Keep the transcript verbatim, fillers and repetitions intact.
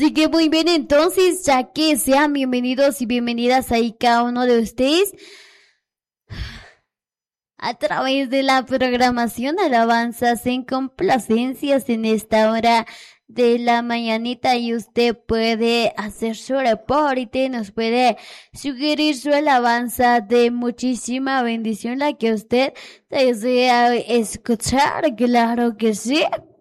Así que muy bien, entonces, ya que sean bienvenidos y bienvenidas ahí cada uno de ustedes a través de la programación Alabanzas en Complacencias en esta hora de la mañanita, y usted puede hacer su reporte, nos puede sugerir su alabanza de muchísima bendición, la que usted desea escuchar, claro que sí.